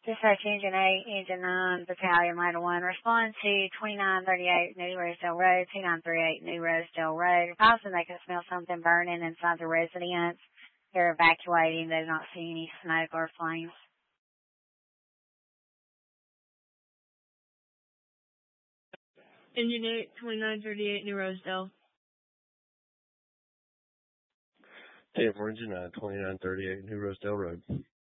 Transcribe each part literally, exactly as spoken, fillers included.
Dispatch Engine eight, Engine nine, Battalion Ladder one. Respond to twenty-nine thirty-eight New Rosedale Road, two nine three eight New Rosedale Road. Advising they can smell something burning inside the residence. They're evacuating. They do not see any smoke or flames. Engine eight, twenty-nine thirty-eight New Rosedale. Hey, for Engine nine, twenty-nine thirty-eight New Rosedale Road.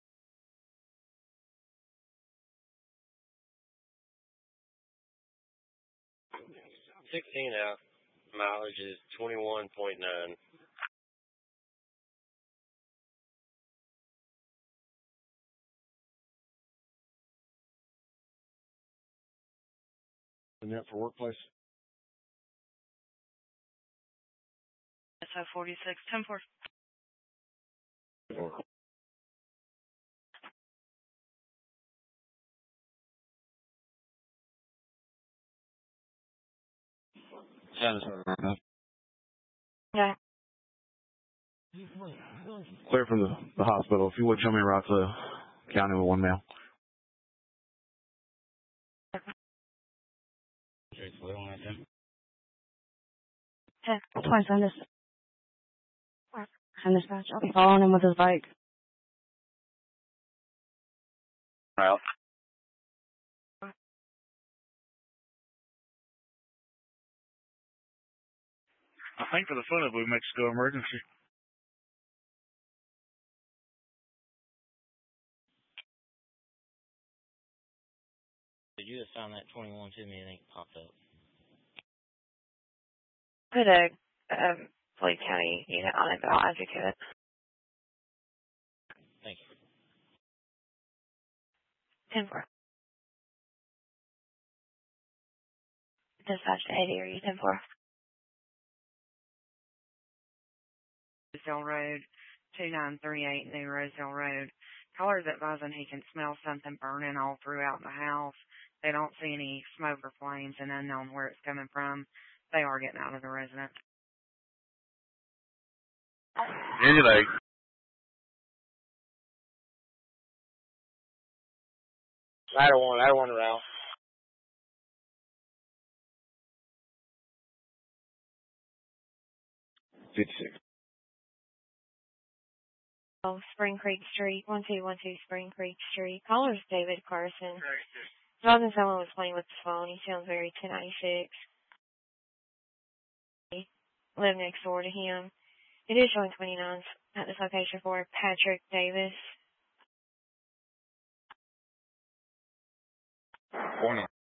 sixteen out. Mileage is twenty-one point nine. And that for workplace? S O forty-six, ten four. Or Yeah. Clear from the, the hospital. If you would show me around to county with one mail. ten, twice on this. On dispatch. I'll be following him with his bike. Right. I think for the fun of it, Mexico emergency. Did you assign that twenty-one to me? I think it popped up. Put a um, Floyd County unit on it, but I'll add you to it. Thank you. ten four. Dispatch to eighty, are you ten four? Rosedale Road, two nine three eight New Rosedale Road. Caller's advising he can smell something burning all throughout the house. They don't see any smoke or flames and unknown where it's coming from. They are getting out of the residence. Engine eight. Ladder one, ladder one route. fifty-six. Oh, Spring Creek Street, one two one two Spring Creek Street. Caller's David Carson. Advising someone was playing with the phone. He sounds very ten ninety-six. Live next door to him. It is showing twenty-nines at this location for Patrick Davis. Morning.